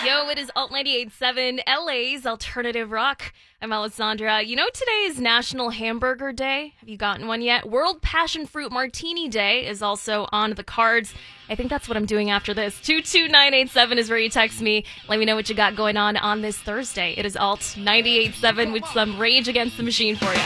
Yo, it is Alt 98.7, LA's Alternative Rock. I'm Alessandra. You know, today is National Hamburger Day. Have you gotten one yet? World Passion Fruit Martini Day is also on the cards. I think that's what I'm doing after this. 22987 is where you text me. Let me know what you got going on this Thursday. It is Alt 98.7 with some Rage Against the Machine for you.